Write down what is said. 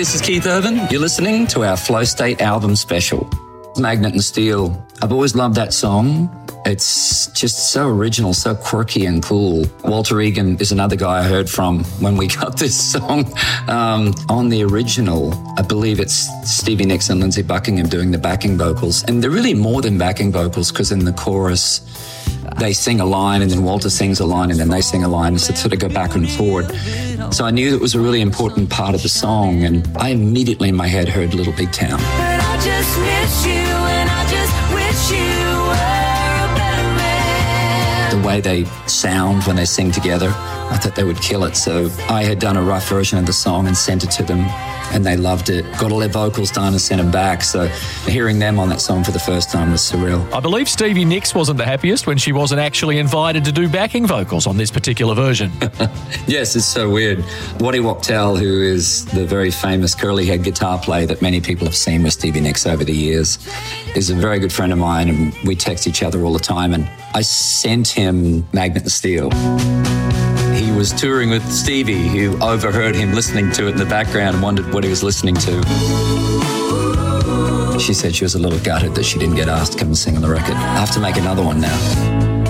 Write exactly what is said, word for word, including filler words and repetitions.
this is Keith Urban. You're listening to our Flow State album special, Magnet and Steel. I've always loved that song. It's just so original, so quirky and cool. Walter Egan is another guy I heard from when we got this song. Um, on the original, I believe it's Stevie Nicks and Lindsey Buckingham doing the backing vocals. And they're really more than backing vocals, because in the chorus, they sing a line and then Walter sings a line and then they sing a line. So sort of go back and forward. So I knew it was a really important part of the song. And I immediately in my head heard Little Big Town. But I just miss you and I just wish you were a better man. The way they sound when they sing together, I thought they would kill it. So I had done a rough version of the song and sent it to them, and they loved it. Got all their vocals done and sent them back. So hearing them on that song for the first time was surreal. I believe Stevie Nicks wasn't the happiest when she wasn't actually invited to do backing vocals on this particular version. Yes, it's so weird. Waddy Wachtel, who is the very famous curly-head guitar player that many people have seen with Stevie Nicks over the years, is a very good friend of mine, and we text each other all the time. And I sent him Magnet and Steel. He was touring with Stevie, who overheard him listening to it in the background and wondered what he was listening to. She said she was a little gutted that she didn't get asked to come and sing on the record. I have to make another one now.